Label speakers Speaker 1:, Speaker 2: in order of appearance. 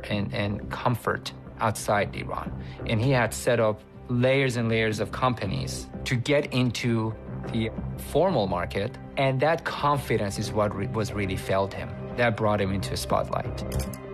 Speaker 1: and comfort outside Iran. And he had set up layers and layers of companies to get into the formal market. And that confidence is what was really failed him. That brought him into a spotlight.